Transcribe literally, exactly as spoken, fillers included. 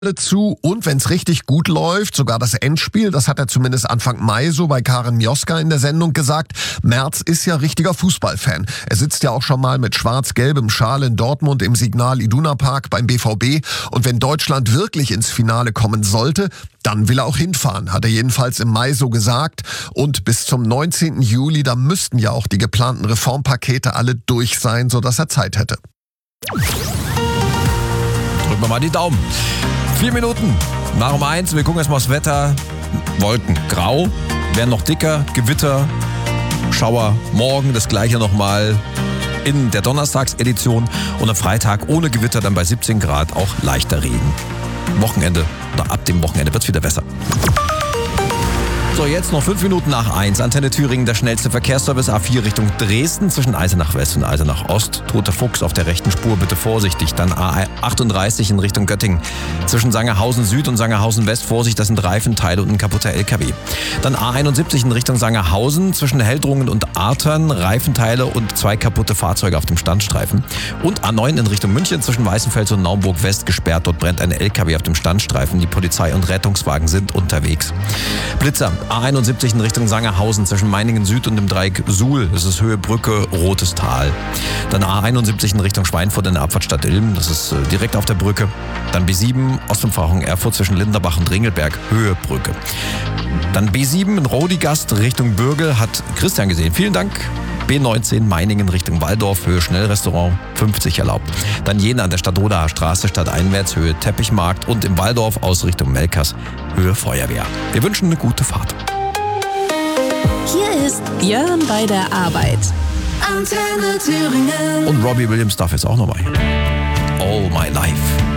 zu und wenn es richtig gut läuft, sogar das Endspiel, das hat er zumindest Anfang Mai so bei Karin Mioska in der Sendung gesagt, Merz ist ja richtiger Fußballfan. Er sitzt ja auch schon mal mit schwarz-gelbem Schal in Dortmund im Signal Iduna Park beim B V B und wenn Deutschland wirklich ins Finale kommen sollte, dann will er auch hinfahren, hat er jedenfalls im Mai so gesagt. Und bis zum neunzehnten Juli, da müssten ja auch die geplanten Reformpakete alle durch sein, sodass er Zeit hätte. Drücken wir mal die Daumen. Vier Minuten nach um eins. Wir gucken erstmal aufs Wetter. Wolken grau, werden noch dicker. Gewitter, Schauer morgen. Das gleiche nochmal in der Donnerstagsedition. Und am Freitag ohne Gewitter dann bei siebzehn Grad auch leichter Regen. Wochenende oder ab dem Wochenende wird es wieder besser. So, jetzt noch fünf Minuten nach eins. Antenne Thüringen, der schnellste Verkehrsservice. A vier Richtung Dresden zwischen Eisenach West und Eisenach Ost. Toter Fuchs auf der rechten Spur, bitte vorsichtig. Dann A achtunddreißig in Richtung Göttingen. Zwischen Sangerhausen Süd und Sangerhausen West, Vorsicht, das sind Reifenteile und ein kaputter L K W. Dann A einundsiebzig in Richtung Sangerhausen zwischen Heldrungen und Artern. Reifenteile und zwei kaputte Fahrzeuge auf dem Standstreifen. Und A neun in Richtung München zwischen Weißenfels und Naumburg West gesperrt. Dort brennt ein L K W auf dem Standstreifen. Die Polizei und Rettungswagen sind unterwegs. Blitzer. A einundsiebzig in Richtung Sangerhausen zwischen Meiningen Süd und dem Dreieck Suhl. Das ist Höhe Brücke, Rotes Tal. Dann A einundsiebzig in Richtung Schweinfurt in der Abfahrtstadt Ilm. Das ist direkt auf der Brücke. Dann B sieben Ostumfahrung Erfurt zwischen Linderbach und Ringelberg. Höhe Brücke. Dann B sieben in Rodigast Richtung Bürgel. Hat Christian gesehen. Vielen Dank. B neunzehn Meiningen Richtung Waldorf, Höhe Schnellrestaurant, fünfzig erlaubt. Dann Jena an der Stadtrodaer Straße, stadteinwärts, Höhe Teppichmarkt und im Waldorf aus Richtung Melkers, Höhe Feuerwehr. Wir wünschen eine gute Fahrt. Hier ist Björn bei der Arbeit. Antenne Thüringen. Und Robbie Williams darf jetzt auch nochmal. All My Life.